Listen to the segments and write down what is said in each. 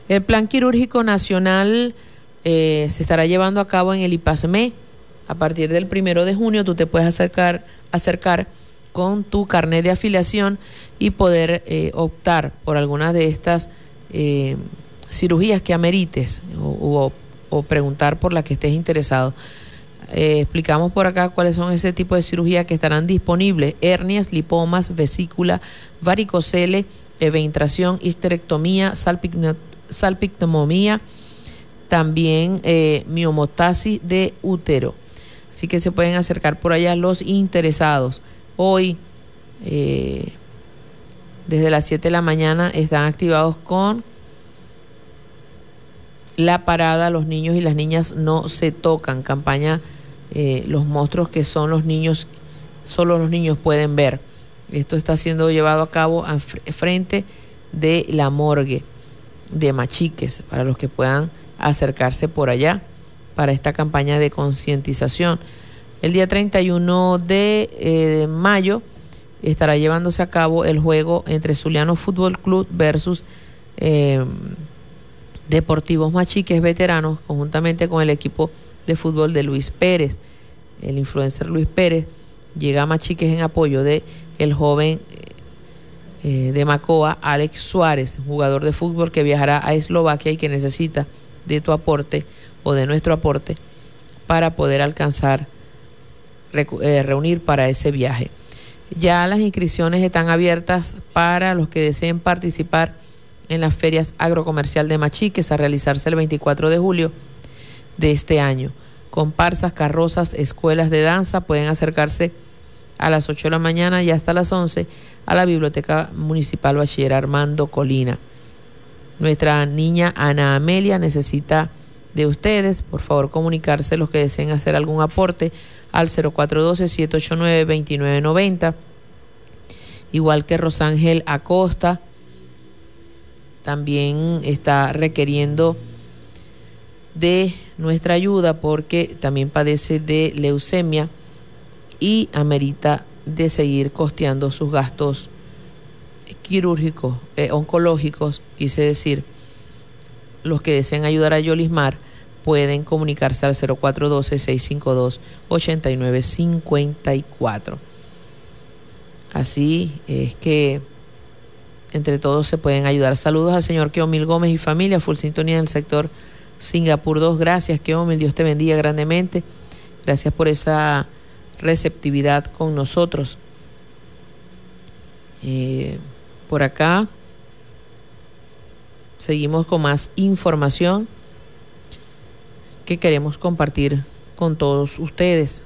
El Plan Quirúrgico Nacional se estará llevando a cabo en el IPASME. A partir del 1 de junio tú te puedes acercar con tu carnet de afiliación y poder optar por algunas de estas cirugías que amerites o preguntar por la que estés interesado. Explicamos por acá cuáles son ese tipo de cirugías que estarán disponibles: hernias, lipomas, vesícula, varicocele, eventración, histerectomía, salpictomía, también miomotasis de útero. Así que se pueden acercar por allá los interesados. Hoy, desde las 7 de la mañana, están activados con la parada Los niños y las niñas no se tocan. Campaña Los monstruos que son los niños, solo los niños pueden ver. Esto está siendo llevado a cabo frente de la morgue de Machiques, para los que puedan acercarse por allá para esta campaña de concientización. El día 31 de mayo estará llevándose a cabo el juego entre Zuliano Fútbol Club versus Deportivos Machiques Veteranos, conjuntamente con el equipo de fútbol de Luis Pérez. El influencer Luis Pérez llega a Machiques en apoyo de el joven de Macoa, Alex Suárez, jugador de fútbol que viajará a Eslovaquia y que necesita de tu aporte o de nuestro aporte para poder alcanzar, reunir para ese viaje. Ya las inscripciones están abiertas para los que deseen participar en las ferias agrocomercial de Machiques, a realizarse el 24 de julio de este año. Comparsas, carrozas, escuelas de danza pueden acercarse a las 8 de la mañana y hasta las 11 a la Biblioteca Municipal Bachiller Armando Colina. Nuestra niña Ana Amelia necesita de ustedes. Por favor, comunicarse los que deseen hacer algún aporte al 0412-789-2990. Igual que Rosángel Acosta, también está requiriendo de nuestra ayuda porque también padece de leucemia y amerita de seguir costeando sus gastos quirúrgicos, oncológicos, quise decir. Los que deseen ayudar a Yolismar pueden comunicarse al 0412-652-8954. Así es que entre todos se pueden ayudar. Saludos al señor Keomil Gómez y familia, full sintonía del sector Singapur 2. Gracias, Keomil, Dios te bendiga grandemente. Gracias por esa receptividad con nosotros. Por acá seguimos con más información que queremos compartir con todos ustedes.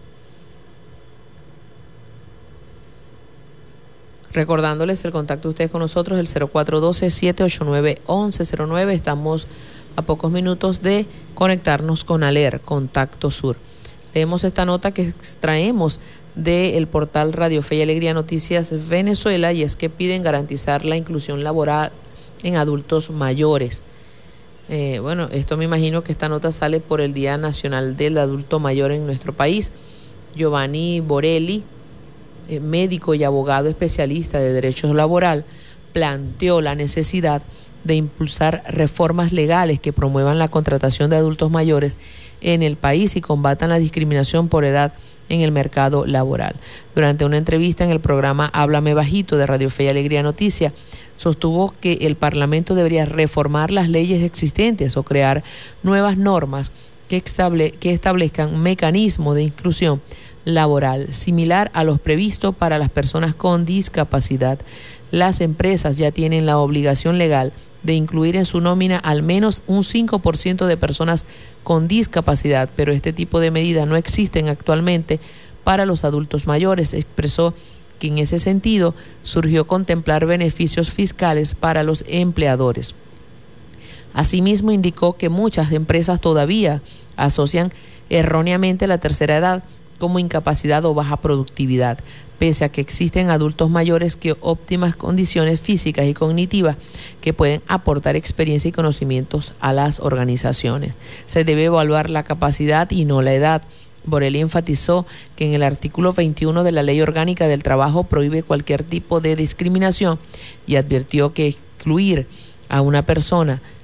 Recordándoles el contacto de ustedes con nosotros, el 0412-789-1109. Estamos a pocos minutos de conectarnos con ALER, Contacto Sur. Leemos esta nota que extraemos del portal Radio Fe y Alegría Noticias Venezuela, y es que piden garantizar la inclusión laboral en adultos mayores. Bueno, esto me imagino que esta nota sale por el Día Nacional del Adulto Mayor en nuestro país. Giovanni Borelli, médico y abogado especialista de Derecho Laboral, planteó la necesidad de impulsar reformas legales que promuevan la contratación de adultos mayores en el país y combatan la discriminación por edad en el mercado laboral. Durante una entrevista en el programa Háblame Bajito de Radio Fe y Alegría Noticia, sostuvo que el Parlamento debería reformar las leyes existentes o crear nuevas normas que establezcan mecanismos de inclusión laboral similar a los previstos para las personas con discapacidad. Las empresas ya tienen la obligación legal de incluir en su nómina al menos un 5% de personas con discapacidad, pero este tipo de medidas no existen actualmente para los adultos mayores. Expresó que en ese sentido surgió contemplar beneficios fiscales para los empleadores. Asimismo, indicó que muchas empresas todavía asocian erróneamente la tercera edad como incapacidad o baja productividad, pese a que existen adultos mayores que óptimas condiciones físicas y cognitivas que pueden aportar experiencia y conocimientos a las organizaciones. Se debe evaluar la capacidad y no la edad. Borelli enfatizó que en el artículo 21 de la Ley Orgánica del Trabajo prohíbe cualquier tipo de discriminación y advirtió que excluir a una persona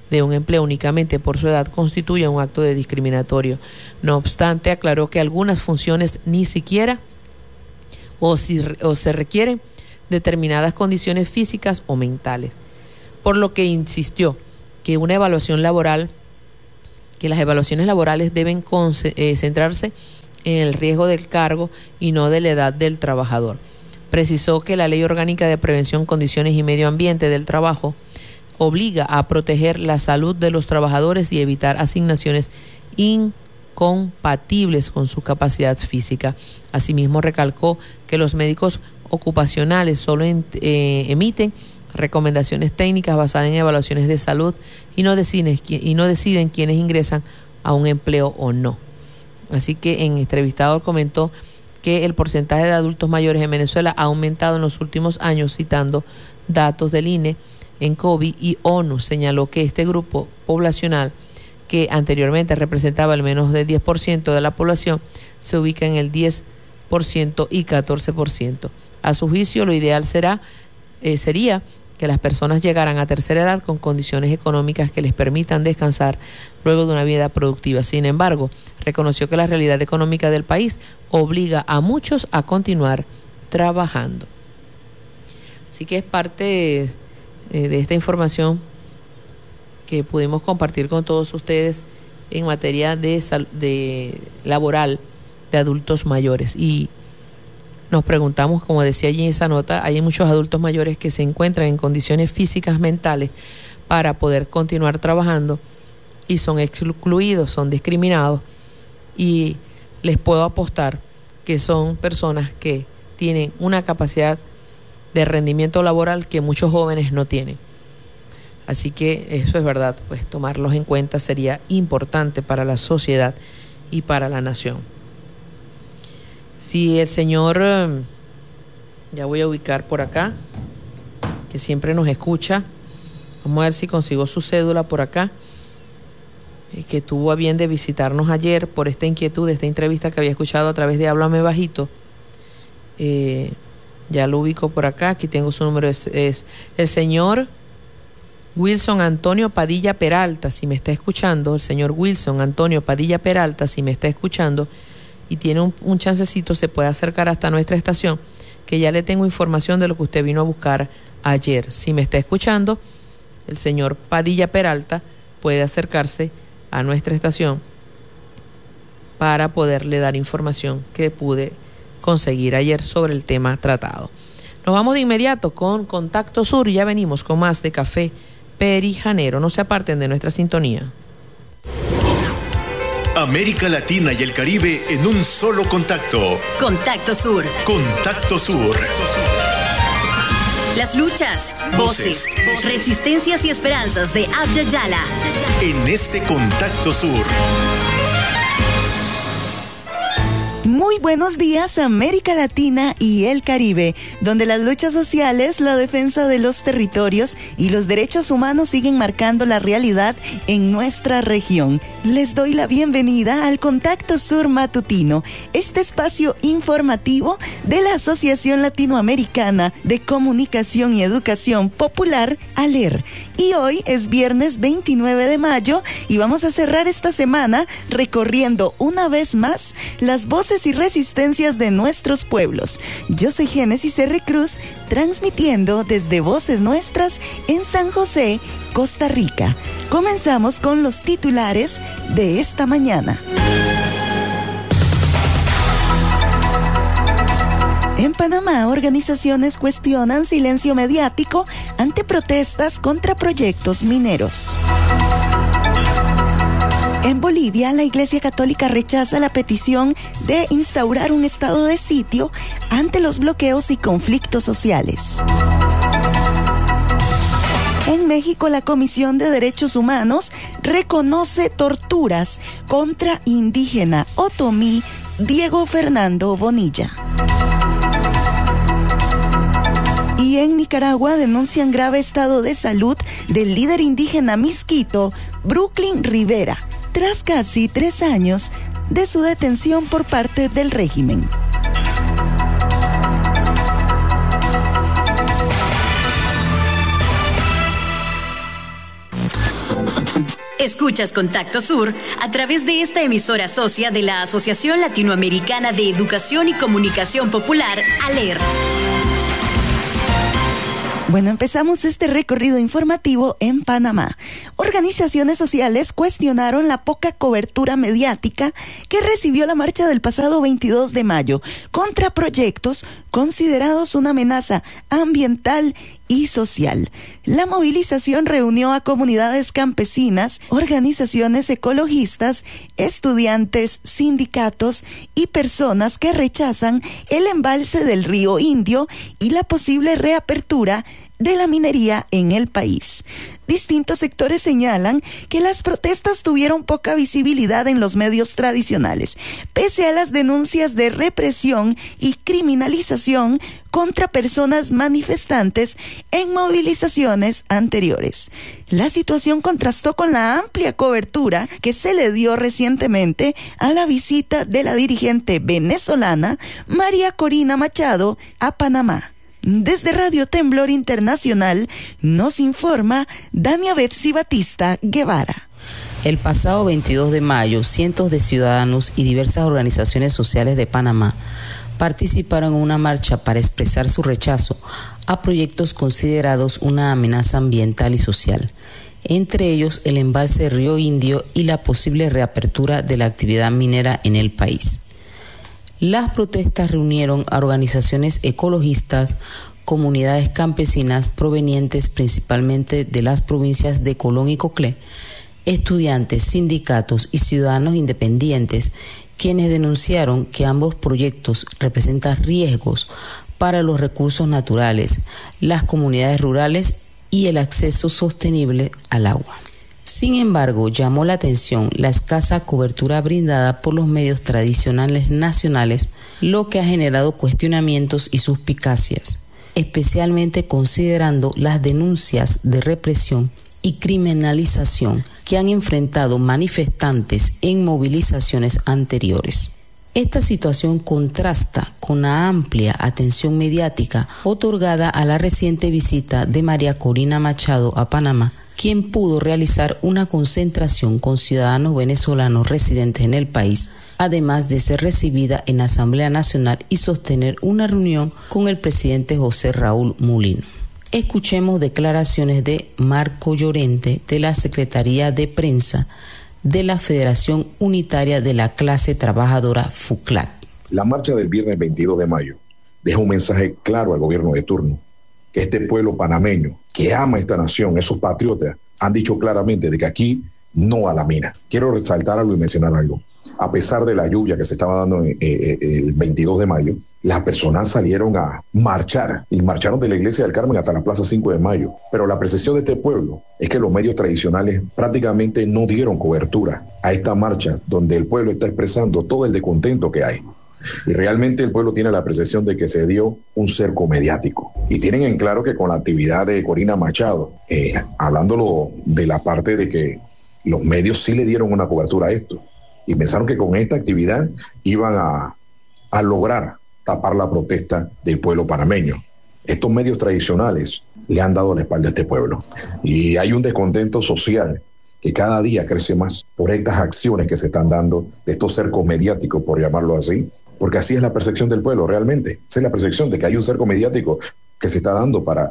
de un empleo únicamente por su edad constituye un acto de discriminatorio. No obstante, aclaró que algunas funciones ni siquiera o se requieren determinadas condiciones físicas o mentales, por lo que insistió que las evaluaciones laborales deben centrarse en el riesgo del cargo y no de la edad del trabajador. Precisó que la Ley Orgánica de Prevención, Condiciones y Medio Ambiente del Trabajo obliga a proteger la salud de los trabajadores y evitar asignaciones incompatibles con su capacidad física. Asimismo, recalcó que los médicos ocupacionales solo emiten recomendaciones técnicas basadas en evaluaciones de salud y no deciden quiénes ingresan a un empleo o no. Así que en entrevistador comentó que el porcentaje de adultos mayores en Venezuela ha aumentado en los últimos años, citando datos del INE, en COVID y ONU. Señaló que este grupo poblacional, que anteriormente representaba el menos del 10% de la población, se ubica en el 10% y 14%. A su juicio, lo ideal sería que las personas llegaran a tercera edad con condiciones económicas que les permitan descansar luego de una vida productiva. Sin embargo, reconoció que la realidad económica del país obliga a muchos a continuar trabajando. Así que es parte de esta información que pudimos compartir con todos ustedes en materia de laboral de adultos mayores. Y nos preguntamos, como decía allí en esa nota, hay muchos adultos mayores que se encuentran en condiciones físicas, mentales, para poder continuar trabajando y son excluidos, son discriminados, y les puedo apostar que son personas que tienen una capacidad de rendimiento laboral que muchos jóvenes no tienen. Así que eso es verdad, pues tomarlos en cuenta sería importante para la sociedad y para la nación. Si el señor, ya voy a ubicar por acá, que siempre nos escucha, vamos a ver si consigo su cédula por acá, que tuvo a bien de visitarnos ayer por esta inquietud, esta entrevista que había escuchado a través de Háblame Bajito. Ya lo ubico por acá, aquí tengo su número, es el señor Wilson Antonio Padilla Peralta, si me está escuchando, el señor Wilson Antonio Padilla Peralta, si me está escuchando, y tiene un chancecito, se puede acercar hasta nuestra estación, que ya le tengo información de lo que usted vino a buscar ayer. Si me está escuchando, el señor Padilla Peralta puede acercarse a nuestra estación para poderle dar información que pude conseguir ayer sobre el tema tratado. Nos vamos de inmediato con Contacto Sur y ya venimos con más de Café Perijanero. No se aparten de nuestra sintonía. América Latina y el Caribe en un solo contacto. Contacto Sur. Contacto Sur. Las luchas, voces, resistencias y esperanzas de Abya Yala. En este Contacto Sur. Muy buenos días, América Latina y el Caribe, donde las luchas sociales, la defensa de los territorios y los derechos humanos siguen marcando la realidad en nuestra región. Les doy la bienvenida al Contacto Sur Matutino, este espacio informativo de la Asociación Latinoamericana de Comunicación y Educación Popular, ALER. Y hoy es viernes 29 de mayo y vamos a cerrar esta semana recorriendo una vez más las voces y resistencias de nuestros pueblos. Yo soy Génesis R. Cruz, transmitiendo desde Voces Nuestras en San José, Costa Rica. Comenzamos con los titulares de esta mañana. En Panamá, organizaciones cuestionan silencio mediático ante protestas contra proyectos mineros. En Bolivia, la Iglesia Católica rechaza la petición de instaurar un estado de sitio ante los bloqueos y conflictos sociales. En México, la Comisión de Derechos Humanos reconoce torturas contra indígena otomí Diego Fernando Bonilla. Y en Nicaragua denuncian grave estado de salud del líder indígena Misquito, Brooklyn Rivera, tras casi 3 años de su detención por parte del régimen. Escuchas Contacto Sur a través de esta emisora socia de la Asociación Latinoamericana de Educación y Comunicación Popular, ALER. Bueno, empezamos este recorrido informativo en Panamá. Organizaciones sociales cuestionaron la poca cobertura mediática que recibió la marcha del pasado 22 de mayo contra proyectos considerados una amenaza ambiental y social. La movilización reunió a comunidades campesinas, organizaciones ecologistas, estudiantes, sindicatos y personas que rechazan el embalse del río Indio y la posible reapertura de la minería en el país. Distintos sectores señalan que las protestas tuvieron poca visibilidad en los medios tradicionales, pese a las denuncias de represión y criminalización contra personas manifestantes en movilizaciones anteriores. La situación contrastó con la amplia cobertura que se le dio recientemente a la visita de la dirigente venezolana María Corina Machado a Panamá. Desde Radio Temblor Internacional nos informa Dania Betsy Batista Guevara. El pasado 22 de mayo, cientos de ciudadanos y diversas organizaciones sociales de Panamá participaron en una marcha para expresar su rechazo a proyectos considerados una amenaza ambiental y social, entre ellos el embalse Río Indio y la posible reapertura de la actividad minera en el país. Las protestas reunieron a organizaciones ecologistas, comunidades campesinas provenientes principalmente de las provincias de Colón y Coclé, estudiantes, sindicatos y ciudadanos independientes, quienes denunciaron que ambos proyectos representan riesgos para los recursos naturales, las comunidades rurales y el acceso sostenible al agua. Sin embargo, llamó la atención la escasa cobertura brindada por los medios tradicionales nacionales, lo que ha generado cuestionamientos y suspicacias, especialmente considerando las denuncias de represión y criminalización que han enfrentado manifestantes en movilizaciones anteriores. Esta situación contrasta con la amplia atención mediática otorgada a la reciente visita de María Corina Machado a Panamá, quien pudo realizar una concentración con ciudadanos venezolanos residentes en el país, además de ser recibida en la Asamblea Nacional y sostener una reunión con el presidente José Raúl Mulino. Escuchemos declaraciones de Marco Llorente de la Secretaría de Prensa de la Federación Unitaria de la Clase Trabajadora FUCLAT. La marcha del viernes 22 de mayo deja un mensaje claro al gobierno de turno, que este pueblo panameño que ama esta nación, esos patriotas, han dicho claramente de que aquí no a la mina. Quiero resaltar algo y mencionar algo. A pesar de la lluvia que se estaba dando el 22 de mayo, las personas salieron a marchar y marcharon de la Iglesia del Carmen hasta la Plaza 5 de Mayo. Pero la percepción de este pueblo es que los medios tradicionales prácticamente no dieron cobertura a esta marcha donde el pueblo está expresando todo el descontento que hay. Y realmente el pueblo tiene la percepción de que se dio un cerco mediático. Y tienen en claro que con la actividad de Corina Machado, hablándolo de la parte de que los medios sí le dieron una cobertura a esto. Y pensaron que con esta actividad iban a lograr tapar la protesta del pueblo panameño. Estos medios tradicionales le han dado la espalda a este pueblo. Y hay un descontento social que cada día crece más por estas acciones que se están dando, de estos cercos mediáticos, por llamarlo así, porque así es la percepción del pueblo realmente. Esa es la percepción de que hay un cerco mediático que se está dando para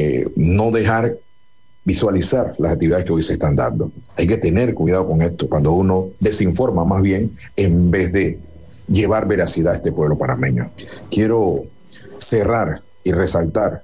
no dejar visualizar las actividades que hoy se están dando. Hay que tener cuidado con esto, cuando uno desinforma más bien, en vez de llevar veracidad a este pueblo panameño. Quiero cerrar y resaltar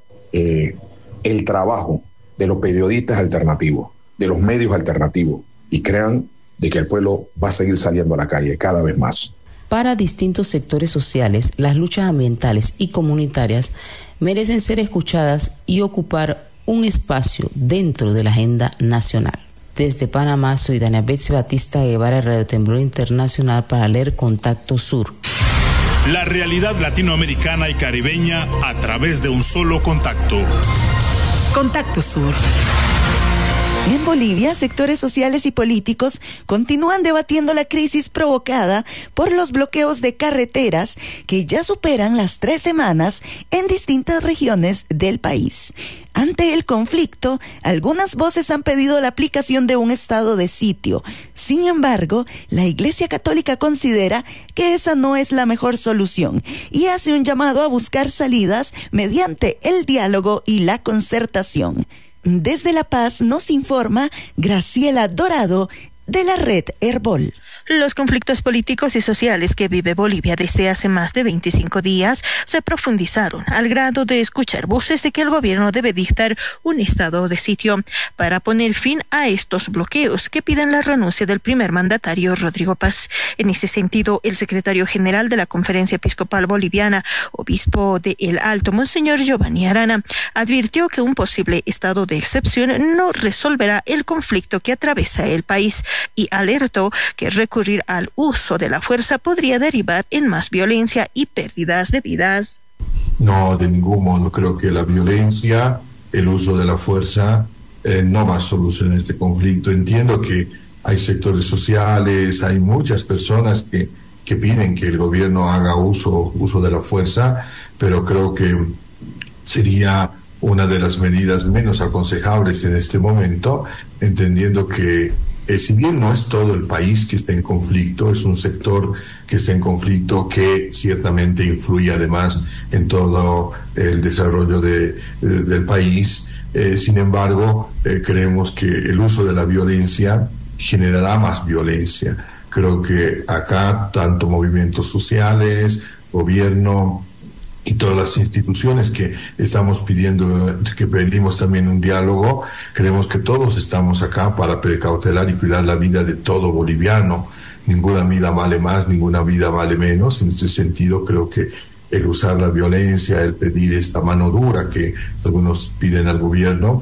el trabajo de los periodistas alternativos, de los medios alternativos, y crean de que el pueblo va a seguir saliendo a la calle cada vez más. Para distintos sectores sociales, las luchas ambientales y comunitarias merecen ser escuchadas y ocupar un espacio dentro de la agenda nacional. Desde Panamá, soy Dania Betsy Batista Guevara, Radio Temblor Internacional, para leer Contacto Sur. La realidad latinoamericana y caribeña a través de un solo contacto. Contacto Sur. En Bolivia, sectores sociales y políticos continúan debatiendo la crisis provocada por los bloqueos de carreteras que ya superan las 3 semanas en distintas regiones del país. Ante el conflicto, algunas voces han pedido la aplicación de un estado de sitio. Sin embargo, la Iglesia Católica considera que esa no es la mejor solución y hace un llamado a buscar salidas mediante el diálogo y la concertación. Desde La Paz nos informa Graciela Dorado de la red Herbol. Los conflictos políticos y sociales que vive Bolivia desde hace más de 25 días se profundizaron al grado de escuchar voces de que el gobierno debe dictar un estado de sitio para poner fin a estos bloqueos que piden la renuncia del primer mandatario Rodrigo Paz. En ese sentido, el secretario general de la Conferencia Episcopal Boliviana, obispo de El Alto, Monseñor Giovanni Arana, advirtió que un posible estado de excepción no resolverá el conflicto que atraviesa el país y alertó que recurrir al uso de la fuerza podría derivar en más violencia y pérdidas de vidas. No, de ningún modo. Creo que la violencia, el uso de la fuerza, no va a solucionar este conflicto. Entiendo que hay sectores sociales, hay muchas personas que piden que el gobierno haga uso de la fuerza, pero creo que sería una de las medidas menos aconsejables en este momento, entendiendo que si bien no es todo el país que está en conflicto, es un sector que está en conflicto que ciertamente influye además en todo el desarrollo del país. Sin embargo, creemos que el uso de la violencia generará más violencia. Creo que acá tanto movimientos sociales, gobierno y todas las instituciones que estamos pidiendo, que pedimos también un diálogo, creemos que todos estamos acá para precautelar y cuidar la vida de todo boliviano. Ninguna vida vale más, ninguna vida vale menos. En este sentido, creo que el usar la violencia, el pedir esta mano dura que algunos piden al gobierno,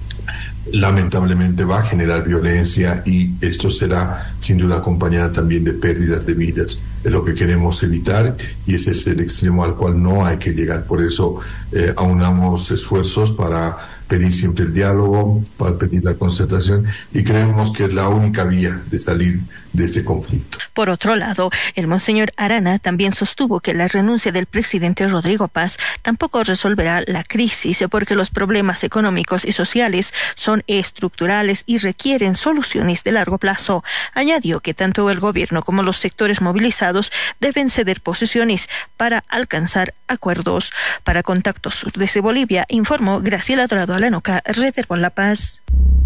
lamentablemente va a generar violencia y esto será sin duda acompañada también de pérdidas de vidas. Es lo que queremos evitar y ese es el extremo al cual no hay que llegar. Por eso aunamos esfuerzos para pedir siempre el diálogo, para pedir la concertación y creemos que es la única vía de salir de este conflicto. Por otro lado, el monseñor Arana también sostuvo que la renuncia del presidente Rodrigo Paz tampoco resolverá la crisis porque los problemas económicos y sociales son estructurales y requieren soluciones de largo plazo. Añadió que tanto el gobierno como los sectores movilizados deben ceder posiciones para alcanzar acuerdos. Para Contacto Sur desde Bolivia, informó Graciela Dorado Alanoca, Red Herbol La Paz.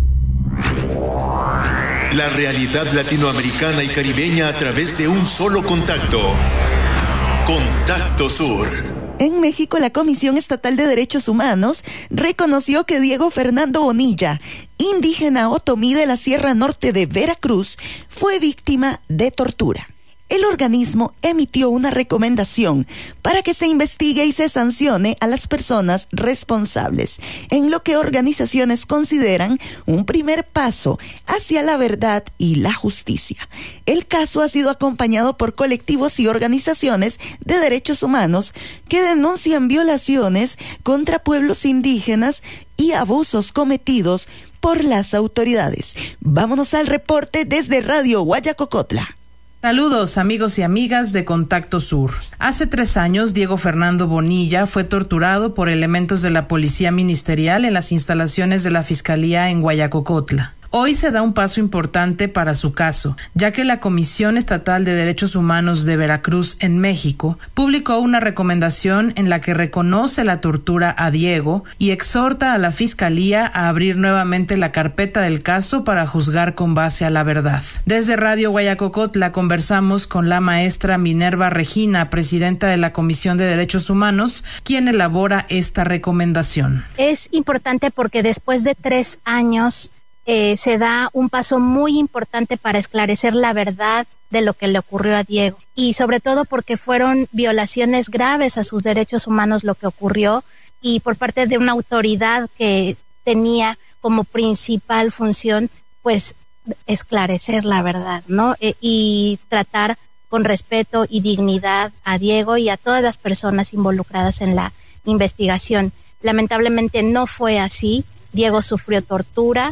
La realidad latinoamericana y caribeña a través de un solo contacto. Contacto Sur. En México, la Comisión Estatal de Derechos Humanos reconoció que Diego Fernando Bonilla, indígena otomí de la Sierra Norte de Veracruz, fue víctima de tortura. El organismo emitió una recomendación para que se investigue y se sancione a las personas responsables, en lo que organizaciones consideran un primer paso hacia la verdad y la justicia. El caso ha sido acompañado por colectivos y organizaciones de derechos humanos que denuncian violaciones contra pueblos indígenas y abusos cometidos por las autoridades. Vámonos al reporte desde Radio Guayacocotla. Saludos amigos y amigas de Contacto Sur. Hace 3 años, Diego Fernando Bonilla fue torturado por elementos de la Policía Ministerial en las instalaciones de la Fiscalía en Guayacocotla. Hoy se da un paso importante para su caso, ya que la Comisión Estatal de Derechos Humanos de Veracruz en México publicó una recomendación en la que reconoce la tortura a Diego y exhorta a la Fiscalía a abrir nuevamente la carpeta del caso para juzgar con base a la verdad. Desde Radio Guayacocotla conversamos con la maestra Minerva Regina, presidenta de la Comisión de Derechos Humanos, quien elabora esta recomendación. Es importante porque después de 3 años se da un paso muy importante para esclarecer la verdad de lo que le ocurrió a Diego y sobre todo porque fueron violaciones graves a sus derechos humanos lo que ocurrió y por parte de una autoridad que tenía como principal función pues esclarecer la verdad, ¿no? Y tratar con respeto y dignidad a Diego y a todas las personas involucradas en la investigación. Lamentablemente no fue así. Diego sufrió tortura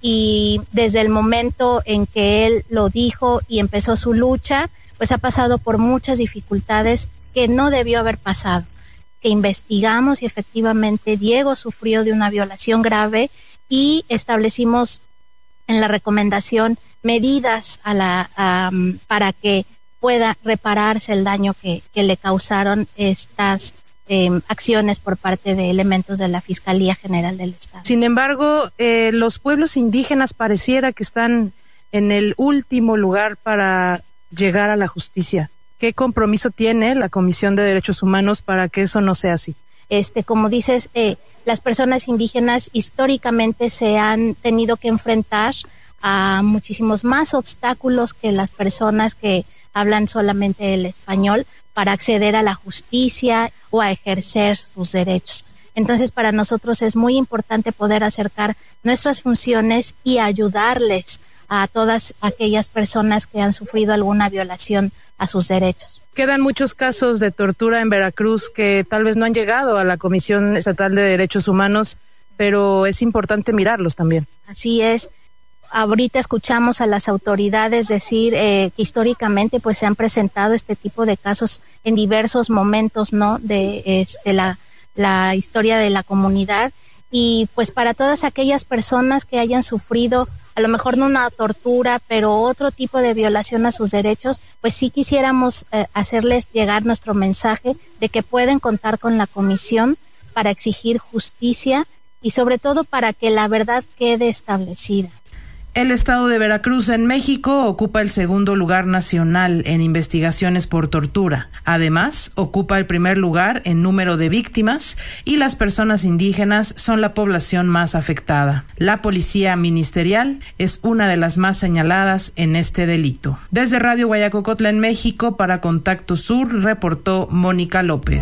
y desde el momento en que él lo dijo y empezó su lucha, pues ha pasado por muchas dificultades que no debió haber pasado, que investigamos y efectivamente Diego sufrió de una violación grave y establecimos en la recomendación medidas para que pueda repararse el daño que le causaron estas acciones por parte de elementos de la Fiscalía General del Estado. Sin embargo, los pueblos indígenas pareciera que están en el último lugar para llegar a la justicia. ¿Qué compromiso tiene la Comisión de Derechos Humanos para que eso no sea así? Como dices, las personas indígenas históricamente se han tenido que enfrentar a muchísimos más obstáculos que las personas que hablan solamente el español para acceder a la justicia o a ejercer sus derechos. Entonces, para nosotros es muy importante poder acercar nuestras funciones y ayudarles a todas aquellas personas que han sufrido alguna violación a sus derechos. Quedan muchos casos de tortura en Veracruz que tal vez no han llegado a la Comisión Estatal de Derechos Humanos, pero es importante mirarlos también. Así es. Ahorita escuchamos a las autoridades decir que históricamente pues se han presentado este tipo de casos en diversos momentos, ¿no? de la historia de la comunidad, y pues para todas aquellas personas que hayan sufrido a lo mejor no una tortura, pero otro tipo de violación a sus derechos, pues sí quisiéramos hacerles llegar nuestro mensaje de que pueden contar con la comisión para exigir justicia y sobre todo para que la verdad quede establecida. El estado de Veracruz en México ocupa el segundo lugar nacional en investigaciones por tortura. Además, ocupa el primer lugar en número de víctimas y las personas indígenas son la población más afectada. La policía ministerial es una de las más señaladas en este delito. Desde Radio Guayacocotla en México, para Contacto Sur, reportó Mónica López.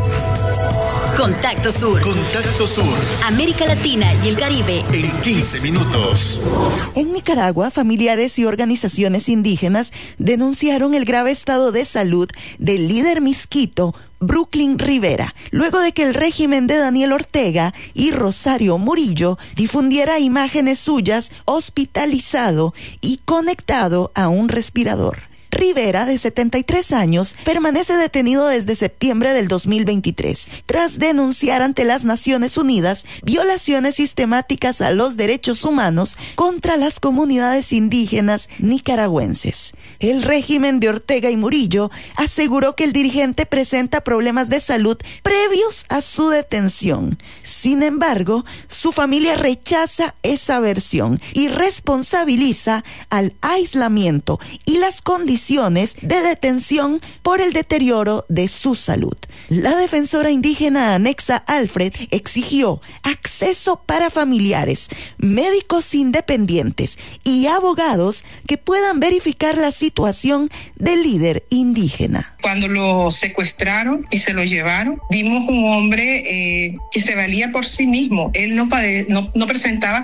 Contacto Sur. Contacto Sur. América Latina y el Caribe. En 15 minutos. En Nicaragua, familiares y organizaciones indígenas denunciaron el grave estado de salud del líder misquito Brooklyn Rivera, luego de que el régimen de Daniel Ortega y Rosario Murillo difundiera imágenes suyas hospitalizado y conectado a un respirador. Rivera, de 73 años, permanece detenido desde septiembre del 2023, tras denunciar ante las Naciones Unidas violaciones sistemáticas a los derechos humanos contra las comunidades indígenas nicaragüenses. El régimen de Ortega y Murillo aseguró que el dirigente presenta problemas de salud previos a su detención. Sin embargo, su familia rechaza esa versión y responsabiliza al aislamiento y las condiciones de detención por el deterioro de su salud. La defensora indígena Anexa Alfred exigió acceso para familiares, médicos independientes y abogados que puedan verificar la situación del líder indígena. Cuando lo secuestraron y se lo llevaron, vimos un hombre que se valía por sí mismo. Él no presentaba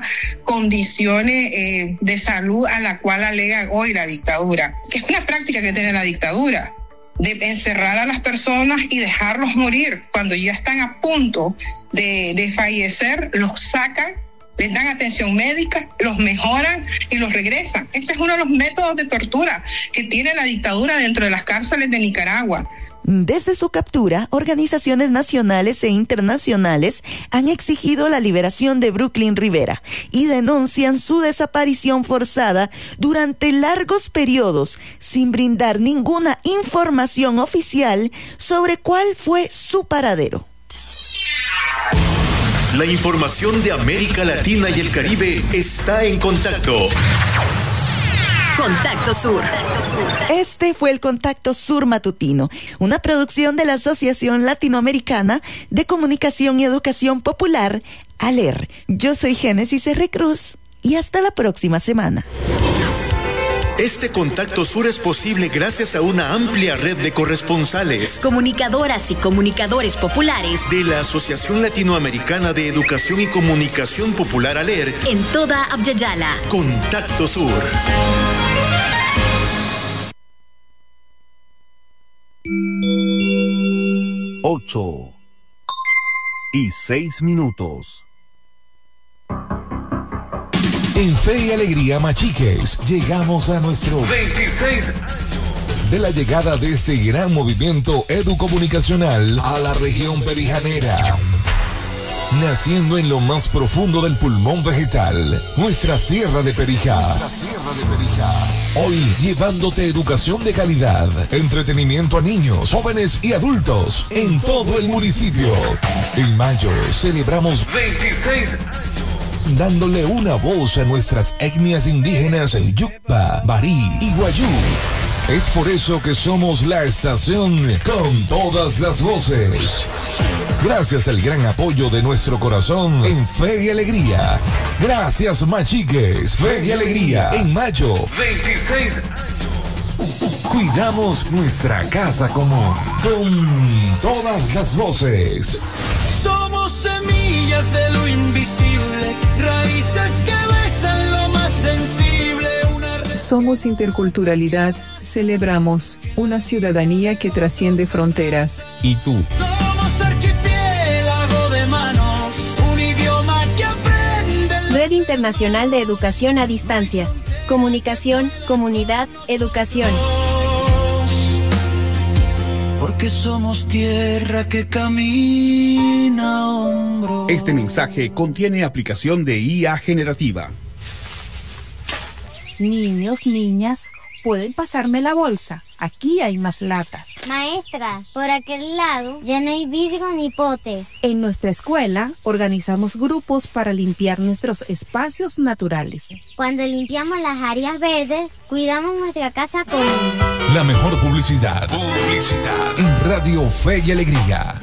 condiciones de salud a la cual alega hoy la dictadura, que es una práctica que tiene la dictadura, de encerrar a las personas y dejarlos morir. Cuando ya están a punto de fallecer, los sacan, les dan atención médica, los mejoran y los regresan. Este es uno de los métodos de tortura que tiene la dictadura dentro de las cárceles de Nicaragua. Desde su captura, organizaciones nacionales e internacionales han exigido la liberación de Brooklyn Rivera y denuncian su desaparición forzada durante largos periodos sin brindar ninguna información oficial sobre cuál fue su paradero. La información de América Latina y el Caribe está en contacto. Contacto Sur. Este fue el Contacto Sur matutino, una producción de la Asociación Latinoamericana de Comunicación y Educación Popular, ALER. Yo soy Génesis R. Cruz y hasta la próxima semana. Este Contacto Sur es posible gracias a una amplia red de corresponsales, comunicadoras y comunicadores populares de la Asociación Latinoamericana de Educación y Comunicación Popular, ALER, en toda Abya-Yala. Contacto Sur. Ocho y 6 minutos. En Fe y Alegría Machiques llegamos a nuestro 26 años de la llegada de este gran movimiento educomunicacional a la región perijanera. Naciendo en lo más profundo del pulmón vegetal, nuestra Sierra de Perijá. Hoy llevándote educación de calidad, entretenimiento a niños, jóvenes y adultos en todo el municipio. En mayo celebramos 26 años, dándole una voz a nuestras etnias indígenas Yucpa, Barí y Guayú. Es por eso que somos la estación con todas las voces. Gracias al gran apoyo de nuestro corazón en Fe y Alegría. Gracias, Machiques. Fe y Alegría en mayo. 26 años. Cuidamos nuestra casa común con todas las voces. Somos semillas de lo invisible, raíces que besan lo más sensible. Somos interculturalidad, celebramos una ciudadanía que trasciende fronteras. ¿Y tú? Somos archipiélago de manos, un idioma que aprende. Red Internacional de Educación a Distancia. Comunicación, comunidad, educación. Porque somos tierra que camina a hombros. Este mensaje contiene aplicación de IA generativa. Niños, niñas, ¿pueden pasarme la bolsa? Aquí hay más latas. Maestra, por aquel lado ya no hay vidrio ni potes. En nuestra escuela organizamos grupos para limpiar nuestros espacios naturales. Cuando limpiamos las áreas verdes, cuidamos nuestra casa común. La mejor publicidad. En Radio Fe y Alegría.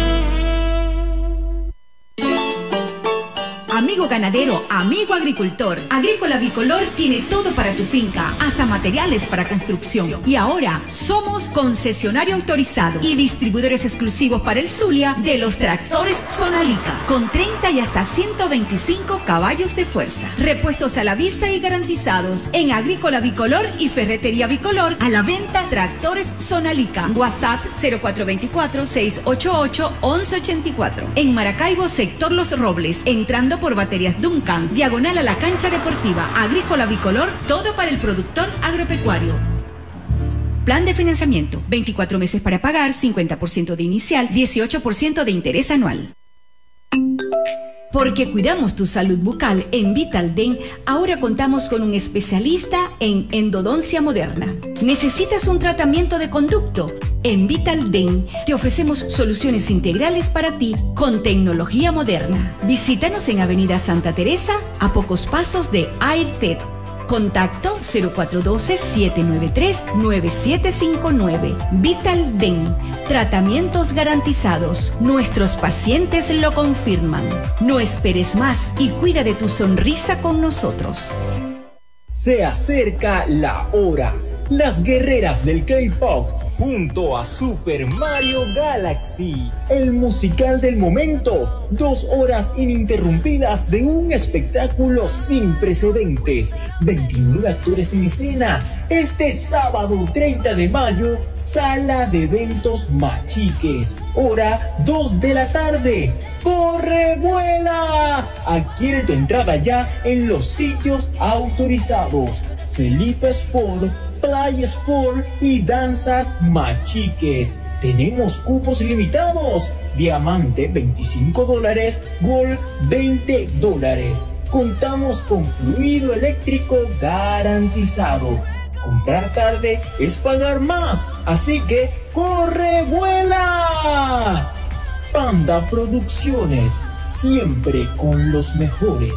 Amigo ganadero, amigo agricultor, Agrícola Bicolor tiene todo para tu finca, hasta materiales para construcción. Y ahora somos concesionario autorizado y distribuidores exclusivos para el Zulia de los tractores Sonalica, con 30 y hasta 125 caballos de fuerza. Repuestos a la vista y garantizados en Agrícola Bicolor y Ferretería Bicolor. A la venta, tractores Sonalica. WhatsApp 0424-688-1184. En Maracaibo, sector Los Robles, entrando por Baterías Duncan, diagonal a la cancha deportiva. Agrícola Bicolor, todo para el productor agropecuario. Plan de financiamiento, 24 meses para pagar, 50% de inicial, 18% de interés anual. Porque cuidamos tu salud bucal, en Vitalden ahora contamos con un especialista en endodoncia moderna. ¿Necesitas un tratamiento de conducto? En Vitalden te ofrecemos soluciones integrales para ti con tecnología moderna. Visítanos en Avenida Santa Teresa, a pocos pasos de AirTed. Contacto 0412-793-9759. Vitalden. Tratamientos garantizados. Nuestros pacientes lo confirman. No esperes más y cuida de tu sonrisa con nosotros. Se acerca la hora. Las guerreras del K-Pop junto a Super Mario Galaxy. El musical del momento. 2 horas ininterrumpidas de un espectáculo sin precedentes. 29 actores en escena. Este sábado 30 de mayo, Sala de Eventos Machiques. Hora 2 de la tarde. ¡Corre, vuela! Adquiere tu entrada ya en los sitios autorizados. Felipe Sport, Play Sport y Danzas Machiques. Tenemos cupos limitados. Diamante $25, Gold $20. Contamos con fluido eléctrico garantizado. Comprar tarde es pagar más. Así que ¡corre, vuela! Panda Producciones, siempre con los mejores.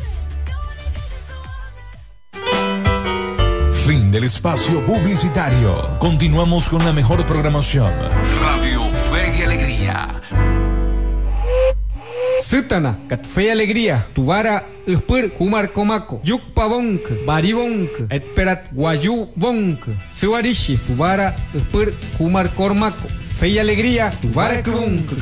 Fin del espacio publicitario. Continuamos con la mejor programación. Radio Fe y Alegría. Sutana, kat Fe y Alegría, Tubara, Uspur, Kumar Komako, Yukpa Bonk, Bari Bonk, Etperat Guayú Bonk, Suarishi, Tubara, Uspur, Kumar Kormako, Fe y Alegría, Tubara Kubonk.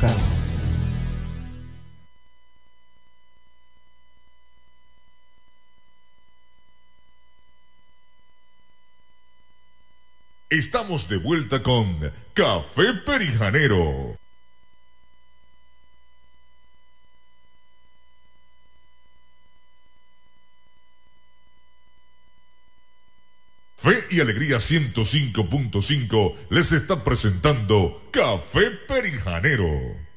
Estamos de vuelta con Café Perijanero. y Alegría 105.5 les está presentando Café Perijanero.